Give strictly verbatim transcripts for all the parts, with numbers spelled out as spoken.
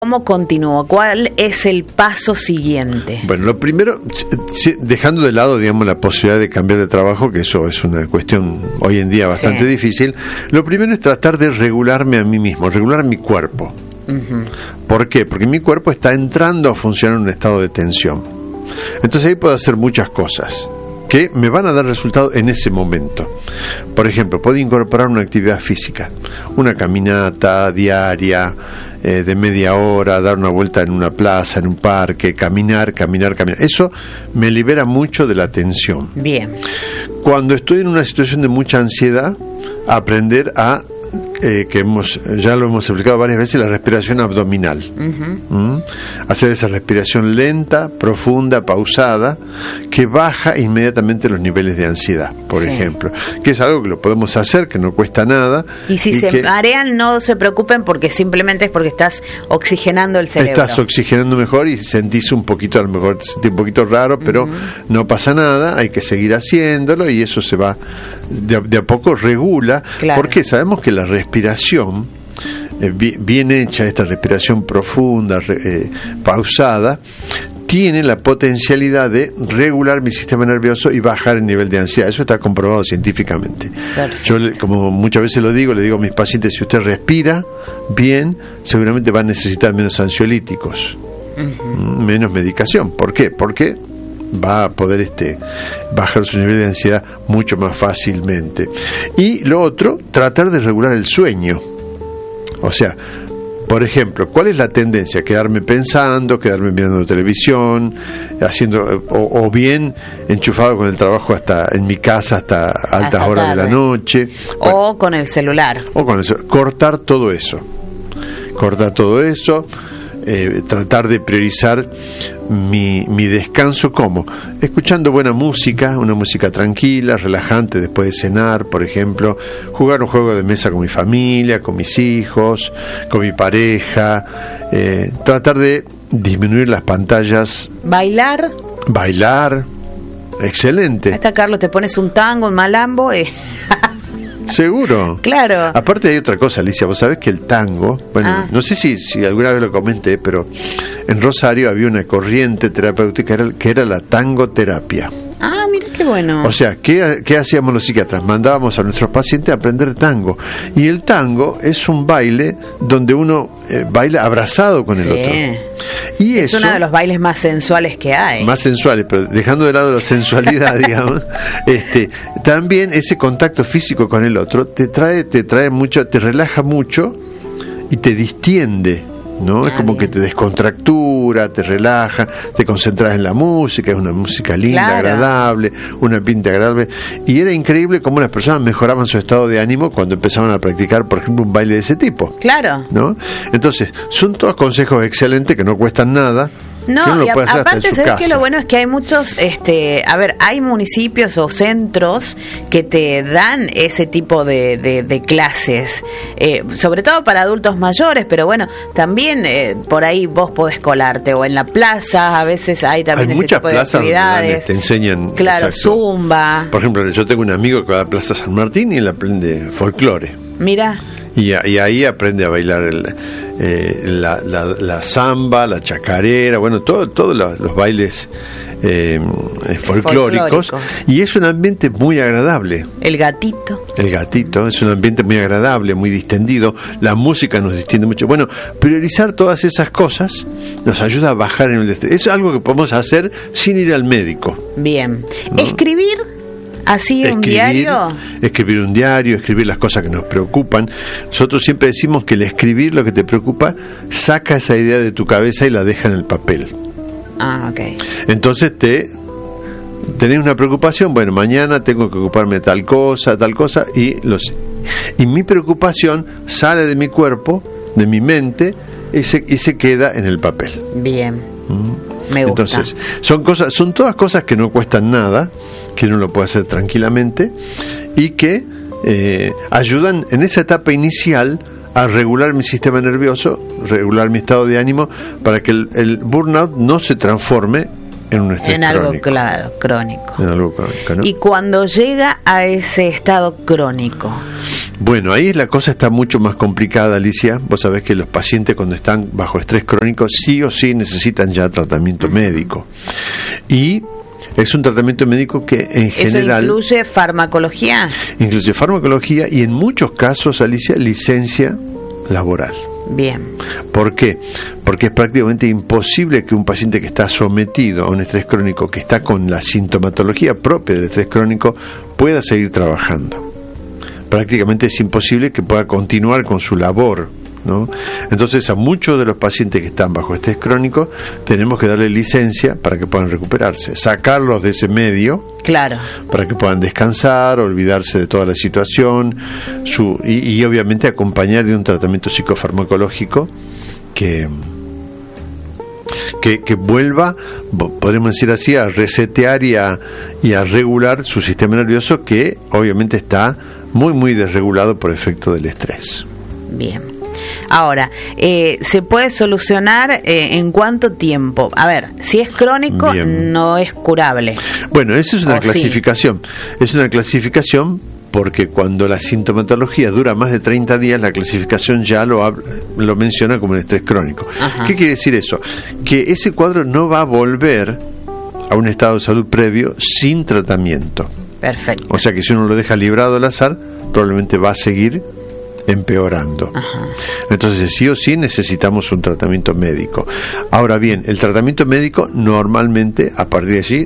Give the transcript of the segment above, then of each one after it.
¿Cómo continúo? ¿Cuál es el paso siguiente? Bueno, lo primero, dejando de lado, digamos, la posibilidad de cambiar de trabajo, que eso es una cuestión hoy en día bastante sí. difícil, lo primero es tratar de regularme a mí mismo, regular mi cuerpo. Uh-huh. ¿Por qué? Porque mi cuerpo está entrando a funcionar en un estado de tensión. Entonces ahí puedo hacer muchas cosas que me van a dar resultado en ese momento. Por ejemplo, puedo incorporar una actividad física, una caminata diaria eh, de media hora, dar una vuelta en una plaza, en un parque, caminar, caminar, caminar. Eso me libera mucho de la tensión. Bien. Cuando estoy en una situación de mucha ansiedad, aprender a Eh, que hemos ya lo hemos explicado varias veces, la respiración abdominal. Uh-huh. ¿Mm? Hacer esa respiración lenta, profunda, pausada, que baja inmediatamente los niveles de ansiedad, por sí. ejemplo, que es algo que lo podemos hacer, que no cuesta nada. Y si y se que, marean, no se preocupen, porque simplemente es porque estás oxigenando el cerebro. Estás oxigenando mejor y sentís un poquito, a lo mejor te sentís un poquito raro, pero uh-huh. no pasa nada, hay que seguir haciéndolo y eso se va de, de a poco regula, claro. porque sabemos que la respiración respiración eh, bien hecha, esta respiración profunda, eh, pausada, tiene la potencialidad de regular mi sistema nervioso y bajar el nivel de ansiedad. Eso está comprobado científicamente. Claro. Yo, como muchas veces lo digo, le digo a mis pacientes, si usted respira bien, seguramente va a necesitar menos ansiolíticos, uh-huh. menos medicación. ¿Por qué? Porque va a poder este bajar su nivel de ansiedad mucho más fácilmente. Y lo otro, tratar de regular el sueño. O sea, por ejemplo, ¿cuál es la tendencia? Quedarme pensando, quedarme mirando televisión, haciendo o, o bien enchufado con el trabajo hasta en mi casa hasta altas hasta horas tarde. de la noche. O bueno, con el celular. O con el celular. Cortar todo eso. Cortar todo eso. Eh, tratar de priorizar mi, mi descanso, ¿cómo? Escuchando buena música, una música tranquila, relajante después de cenar, por ejemplo, jugar un juego de mesa con mi familia, con mis hijos, con mi pareja, eh, tratar de disminuir las pantallas. Bailar. Bailar, excelente. Ahí está, Carlos, te pones un tango, un malambo y... Seguro. Claro. Aparte hay otra cosa, Alicia, vos sabés que el tango, bueno, ah. no sé si, si alguna vez lo comenté, pero en Rosario había una corriente terapéutica que era, que era la tangoterapia. Ah, mira qué bueno. O sea, ¿qué, ¿qué hacíamos los psiquiatras? Mandábamos a nuestros pacientes a aprender tango. Y el tango es un baile donde uno eh, baila abrazado con el sí. otro. Y es eso, uno de los bailes más sensuales que hay. Más sensuales, pero dejando de lado la sensualidad, digamos, este, también ese contacto físico con el otro te trae, te trae mucho, te relaja mucho y te distiende. ¿no? Ah, es como bien. que te descontractura, te relaja, te concentras en la música, es una música linda, claro. agradable, una pinta agradable. Y era increíble cómo las personas mejoraban su estado de ánimo cuando empezaban a practicar, por ejemplo, un baile de ese tipo. Claro. ¿No? Entonces, son todos consejos excelentes que no cuestan nada. No, y a, aparte, ¿sabes qué? Lo bueno es que hay muchos, este, a ver, hay municipios o centros que te dan ese tipo de, de, de clases, eh, sobre todo para adultos mayores, pero bueno, también eh, por ahí vos podés colarte, o en la plaza, a veces hay también hay ese muchas tipo de plazas actividades. Donde te enseñan, claro, exacto. zumba. Por ejemplo, yo tengo un amigo que va a Plaza San Martín y él aprende folclore. Mira. Y, y ahí aprende a bailar el, eh, la, la, la samba, la chacarera, bueno, todos todo los, los bailes eh, folclóricos. Folclórico. Y es un ambiente muy agradable. El gatito. El gatito, es un ambiente muy agradable, muy distendido. La música nos distiende mucho. Bueno, priorizar todas esas cosas nos ayuda a bajar en el estrés. Es algo que podemos hacer sin ir al médico. Bien. ¿No? Escribir. ¿Así escribir, un diario? Escribir un diario, escribir las cosas que nos preocupan. Nosotros siempre decimos que el escribir lo que te preocupa saca esa idea de tu cabeza y la deja en el papel. Ah, ok. Entonces te tenés una preocupación, bueno, mañana tengo que ocuparme de tal cosa, tal cosa, y, los, y mi preocupación sale de mi cuerpo, de mi mente, y se, y se queda en el papel. Bien. ¿Mm? Me gusta. Entonces, son cosas, son todas cosas que no cuestan nada, que uno lo puede hacer tranquilamente y que eh, ayudan en esa etapa inicial a regular mi sistema nervioso, regular mi estado de ánimo, para que el, el burnout no se transforme en un estrés en algo crónico. Claro, crónico. En algo crónico, ¿no? Y cuando llega a ese estado crónico. Bueno, ahí la cosa está mucho más complicada, Alicia. Vos sabés que los pacientes cuando están bajo estrés crónico sí o sí necesitan ya tratamiento uh-huh. médico. Y es un tratamiento médico que en general... ¿Eso incluye farmacología? Incluye farmacología y en muchos casos, Alicia, licencia laboral. Bien. ¿Por qué? Porque es prácticamente imposible que un paciente que está sometido a un estrés crónico, que está con la sintomatología propia del estrés crónico, pueda seguir trabajando. Prácticamente es imposible que pueda continuar con su labor, ¿no? Entonces a muchos de los pacientes que están bajo estrés crónico tenemos que darle licencia para que puedan recuperarse, sacarlos de ese medio, claro, para que puedan descansar, olvidarse de toda la situación, su, y, y obviamente acompañar de un tratamiento psicofarmacológico que que, que vuelva, podemos decir así, a resetear y a, y a regular su sistema nervioso, que obviamente está muy muy desregulado por efecto del estrés. Bien. Ahora, eh, ¿se puede solucionar eh, en cuánto tiempo? A ver, si es crónico, bien, no es curable. Bueno, esa es una ¿O clasificación. Sí? Es una clasificación porque cuando la sintomatología dura más de treinta días, la clasificación ya lo, ha, lo menciona como un estrés crónico. Ajá. ¿Qué quiere decir eso? Que ese cuadro no va a volver a un estado de salud previo sin tratamiento. Perfecto. O sea que si uno lo deja librado al azar, probablemente va a seguir empeorando. Ajá. Entonces sí o sí necesitamos un tratamiento médico. Ahora bien, el tratamiento médico normalmente a partir de allí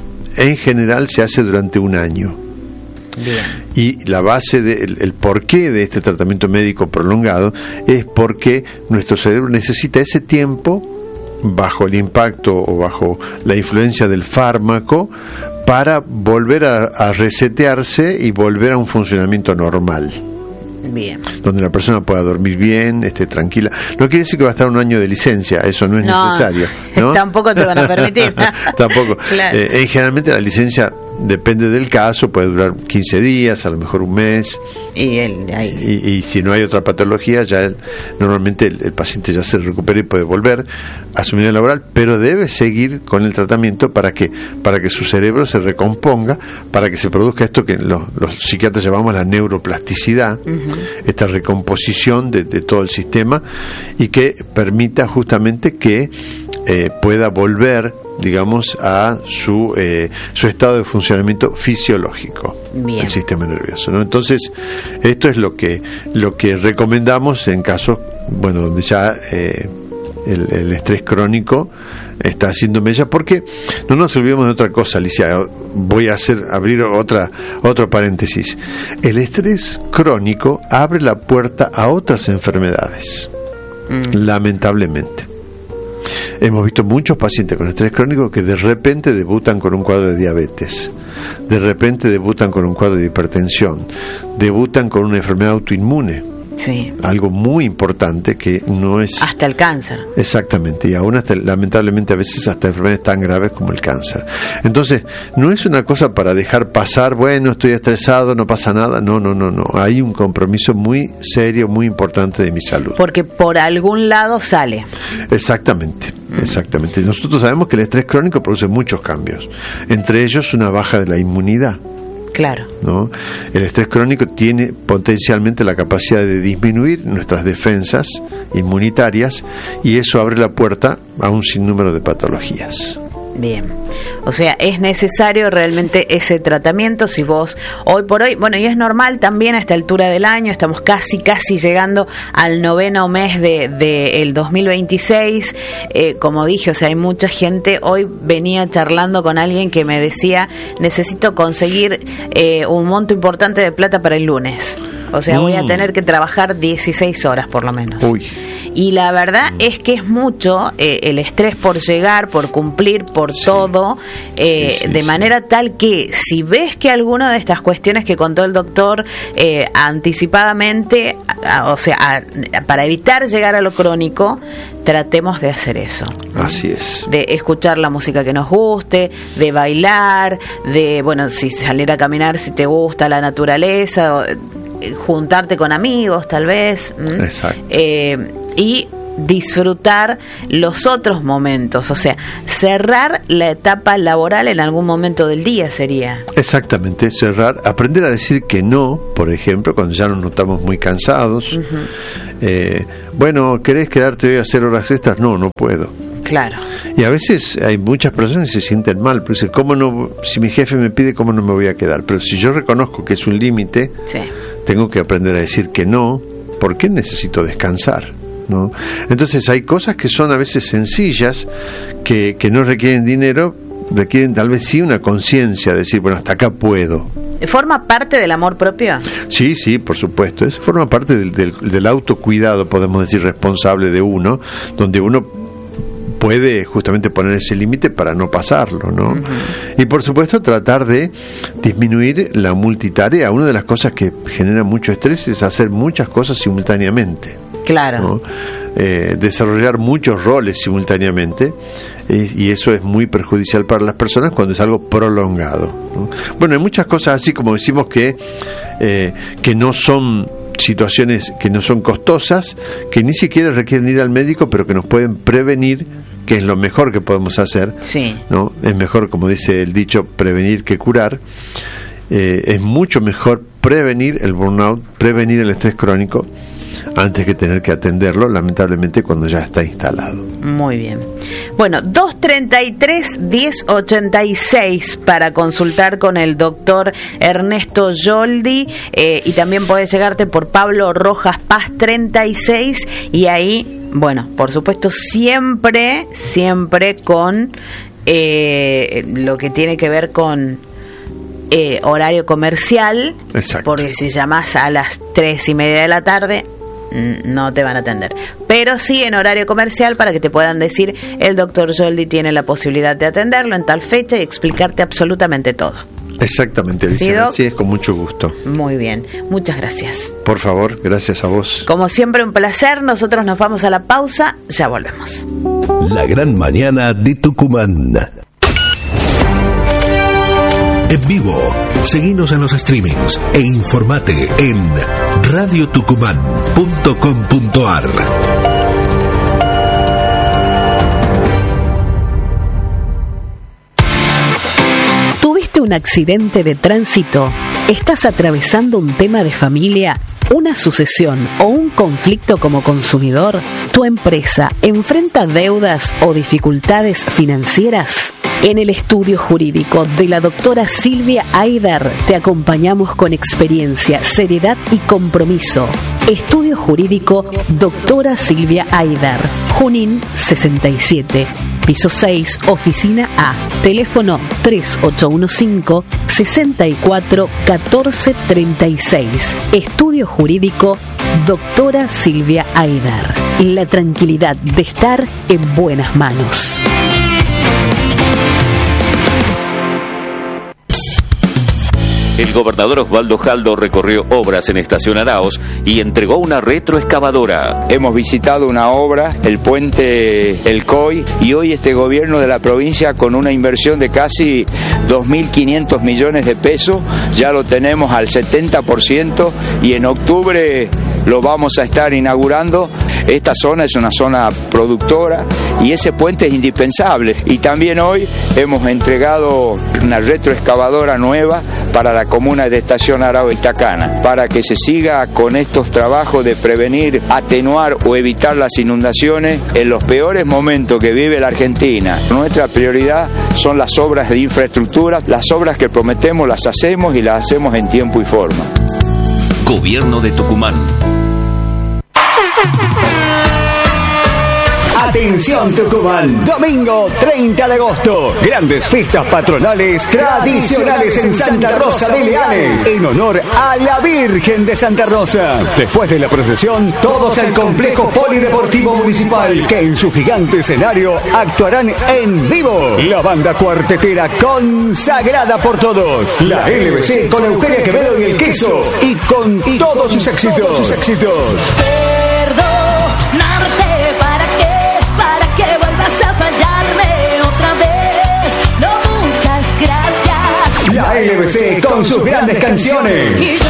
en general se hace durante un año. Bien. Y la base de, el, el porqué de este tratamiento médico prolongado es porque nuestro cerebro necesita ese tiempo bajo el impacto o bajo la influencia del fármaco para volver a, a resetearse y volver a un funcionamiento normal. Bien. Donde la persona pueda dormir bien, esté tranquila. No quiere decir que va a estar un año de licencia, eso no es no, necesario, ¿no? Tampoco te van a permitir. Tampoco. Claro. Eh, generalmente la licencia depende del caso, puede durar quince días, a lo mejor un mes. Y, él, ahí. y, y si no hay otra patología, ya el, normalmente el, el paciente ya se recupera y puede volver a su vida laboral, pero debe seguir con el tratamiento para que para que su cerebro se recomponga, para que se produzca esto que los, los psiquiatras llamamos la neuroplasticidad, uh-huh. esta recomposición de, de todo el sistema, y que permita justamente que eh, pueda volver, digamos, a su eh, su estado de funcionamiento fisiológico. Bien. El sistema nervioso, ¿no? Entonces esto es lo que lo que recomendamos en casos, bueno, donde ya eh, el, el estrés crónico está haciendo mella, porque no nos olvidemos de otra cosa, Alicia. Voy a hacer abrir otra otro paréntesis. El estrés crónico abre la puerta a otras enfermedades, mm. lamentablemente. Hemos visto muchos pacientes con estrés crónico que de repente debutan con un cuadro de diabetes, de repente debutan con un cuadro de hipertensión, debutan con una enfermedad autoinmune. Sí. Algo muy importante que no es... Hasta el cáncer. Exactamente, y aún hasta, lamentablemente a veces hasta enfermedades tan graves como el cáncer. Entonces, no es una cosa para dejar pasar, bueno, estoy estresado, no pasa nada. No, no, no, no. Hay un compromiso muy serio, muy importante de mi salud. Porque por algún lado sale. Exactamente, mm. exactamente. Nosotros sabemos que el estrés crónico produce muchos cambios, entre ellos una baja de la inmunidad. Claro. ¿No? El estrés crónico tiene potencialmente la capacidad de disminuir nuestras defensas inmunitarias, y eso abre la puerta a un sinnúmero de patologías. Bien, o sea, es necesario realmente ese tratamiento. Si vos hoy por hoy, bueno, y es normal también a esta altura del año, estamos casi casi llegando al noveno mes de, de el dos mil veintiséis, eh, como dije, o sea, hay mucha gente. Hoy venía charlando con alguien que me decía, necesito conseguir eh, un monto importante de plata para el lunes, o sea, mm. voy a tener que trabajar dieciséis horas por lo menos. Uy. Y la verdad es que es mucho eh, el estrés por llegar, por cumplir, por sí. todo, eh, sí, sí, de sí. manera tal que si ves que alguna de estas cuestiones que contó el doctor eh, anticipadamente, a, o sea, a, para evitar llegar a lo crónico, tratemos de hacer eso. Así es. De escuchar la música que nos guste, de bailar, de, bueno, si salir a caminar si te gusta la naturaleza, o, juntarte con amigos tal vez. Exacto. Eh, y disfrutar los otros momentos, o sea, cerrar la etapa laboral en algún momento del día sería. Exactamente, cerrar, aprender a decir que no, por ejemplo, cuando ya nos notamos muy cansados. Uh-huh. eh, bueno, ¿querés quedarte hoy a hacer horas extras? No, no puedo. Claro. Y a veces hay muchas personas que se sienten mal, pero dicen, ¿cómo no? Si mi jefe me pide, ¿cómo no me voy a quedar? Pero si yo reconozco que es un límite, sí, tengo que aprender a decir que no, porque necesito descansar, ¿no? Entonces hay cosas que son a veces sencillas, que, que no requieren dinero, requieren tal vez sí una conciencia, de decir, bueno, hasta acá puedo. ¿Forma parte del amor propio? Sí, sí, por supuesto. Eso forma parte del, del, del autocuidado, podemos decir, responsable de uno, donde uno puede justamente poner ese límite para no pasarlo, ¿no? Uh-huh. Y por supuesto tratar de disminuir la multitarea. Una de las cosas que genera mucho estrés es hacer muchas cosas simultáneamente. Claro. ¿No? Eh, desarrollar muchos roles simultáneamente, eh, y eso es muy perjudicial para las personas cuando es algo prolongado, ¿no? Bueno, hay muchas cosas así como decimos que eh, que no son situaciones que no son costosas, que ni siquiera requieren ir al médico, pero que nos pueden prevenir, que es lo mejor que podemos hacer, sí, ¿no? Es mejor, como dice el dicho, prevenir que curar. Eh, es mucho mejor prevenir el burnout, prevenir el estrés crónico, antes que tener que atenderlo, lamentablemente, cuando ya está instalado. Muy bien. Bueno, dos treinta y tres, diez ochenta y seis para consultar con el doctor Ernesto Yoldi, eh, y también puedes llegarte por Pablo Rojas Paz treinta y seis, y ahí, bueno, por supuesto, siempre, siempre con eh, lo que tiene que ver con eh, horario comercial. Exacto. Porque si llamás a las tres y media de la tarde, no te van a atender, pero sí en horario comercial, para que te puedan decir, el doctor Yoldi tiene la posibilidad de atenderlo en tal fecha y explicarte absolutamente todo. Exactamente, dice, así es, con mucho gusto. Muy bien, muchas gracias. Por favor, gracias a vos. Como siempre, un placer. Nosotros nos vamos a la pausa, ya volvemos. La gran mañana de Tucumán. En vivo, seguinos en los streamings e informate en radio tucumán punto com punto a r. ¿Tuviste un accidente de tránsito? ¿Estás atravesando un tema de familia, una sucesión o un conflicto como consumidor? ¿Tu empresa enfrenta deudas o dificultades financieras? En el estudio jurídico de la doctora Silvia Aydar te acompañamos con experiencia, seriedad y compromiso. Estudio jurídico doctora Silvia Aydar, Junín sesenta y siete, piso seis, oficina A, teléfono tres ocho uno cinco, seis cuatro, uno cuatro tres seis. Estudio jurídico doctora Silvia Aydar. La tranquilidad de estar en buenas manos. El gobernador Osvaldo Jaldo recorrió obras en Estación Araos y entregó una retroexcavadora. Hemos visitado una obra, el puente El C O I, y hoy este gobierno de la provincia, con una inversión de casi dos mil quinientos millones de pesos, ya lo tenemos al setenta por ciento y en octubre lo vamos a estar inaugurando. Esta zona es una zona productora y ese puente es indispensable. Y también hoy hemos entregado una retroexcavadora nueva para la comuna de Estación Araos Itacana, para que se siga con estos trabajos de prevenir, atenuar o evitar las inundaciones en los peores momentos que vive la Argentina. Nuestra prioridad son las obras de infraestructura, las obras que prometemos las hacemos y las hacemos en tiempo y forma. Gobierno de Tucumán. Atención Tucumán, domingo treinta de agosto, grandes fiestas patronales tradicionales en Santa Rosa de Leales, en honor a la Virgen de Santa Rosa. Después de la procesión, todos al complejo polideportivo municipal, que en su gigante escenario actuarán en vivo la banda cuartetera consagrada por todos, la L B C con Eugenia Quevedo y el Queso, y con y todos sus éxitos, todos sus éxitos. La L B C con sus grandes canciones.